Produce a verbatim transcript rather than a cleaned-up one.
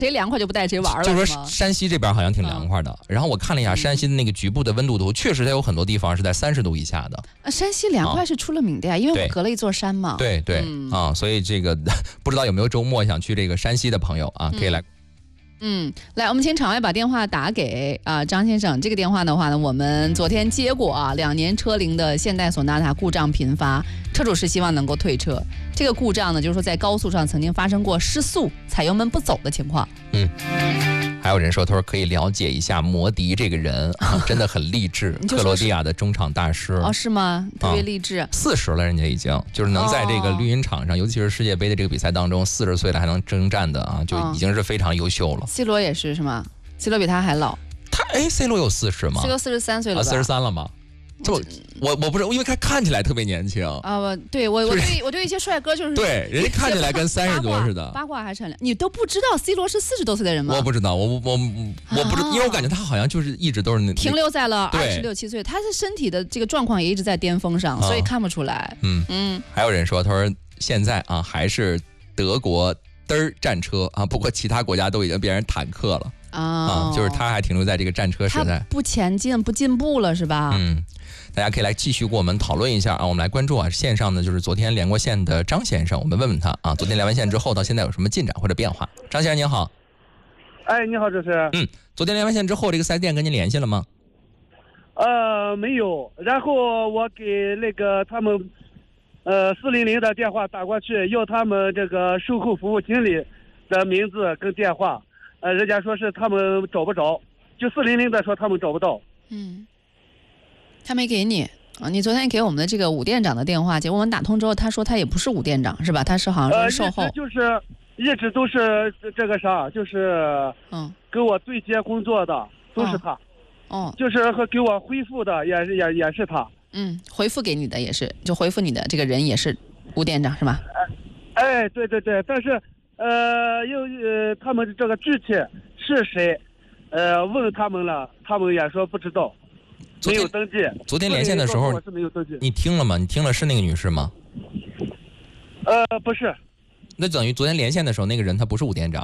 谁凉快就不带谁玩了。 就是说山西这边好像挺凉快的，嗯、然后我看了一下山西的那个局部的温度图，嗯、确实它有很多地方是在三十度以下的。 啊，山西凉快是出了名的呀，啊、因为我隔了一座山嘛。 对对、嗯、啊，所以这个不知道有没有周末想去这个山西的朋友啊，可以来。 嗯嗯，来，我们请场外把电话打给啊、呃、张先生。这个电话的话呢，我们昨天接过啊，两年车龄的现代索纳塔故障频发，车主是希望能够退车。这个故障呢，就是说在高速上曾经发生过失速、踩油门不走的情况。 嗯，还有人说，他说可以了解一下摩迪这个人啊，真的很励志。克罗地亚的中场大师哦，是吗？特别励志。 四十、啊、了，人家已经就是能在这个绿茵场上，哦、尤其是世界杯的这个比赛当中，四十岁了还能征战的啊，就已经是非常优秀了。 C 罗也是是吗 ？C 罗比他还老。 他哎 ，C 罗有四十吗 ？C 罗四十三岁了吧？ 四十三了吗？就我我不是，因为他看起来特别年轻啊！我对我我对我对一些帅哥就是对人家看起来跟三十多似的。 八卦还是很，你都不知道 C 罗是四十多岁的人吗？ 我不知道，我我我不知，因为我感觉他好像就是一直都是停留在了二十六七岁，他的身体的这个状况也一直在巅峰上，所以看不出来。 嗯嗯，还有人说，他说现在啊还是德国嘚儿战车啊，不过其他国家都已经变成坦克了。啊、哦，就是他还停留在这个战车时代， 他不前进不进步了是吧？ 嗯，大家可以来继续跟我们讨论一下啊，我们来关注啊线上的就是昨天连过线的张先生，我们问问他啊，昨天连完线之后到现在有什么进展或者变化？张先生您好。 哎，你好，主持人。 嗯，昨天连完线之后，这个四 S 店跟您联系了吗？ 呃，没有。然后我给那个他们呃四零零的电话打过去，要他们这个售后服务经理的名字跟电话。呃，人家说是他们找不着，就四零零的说他们找不到。 嗯，他没给你啊？你昨天给我们的这个武店长的电话，结果我们打通之后，他说他也不是武店长，是吧？他是好像是售后。 呃，一直就是一直都是这个啥，就是嗯，跟我对接工作的都是他。 哦。哦就是和给我回复的也是也也是他。 嗯，回复给你的也是，就回复你的这个人也是武店长是吧？ 哎，对对对，但是。呃，又呃，他们这个具体是谁？呃，问他们了，他们也说不知道，没有登记。 昨天连线的时候， 我是没有登记。 你听了吗？你听了是那个女士吗？ 呃，不是。 那等于昨天连线的时候，那个人他不是武店长。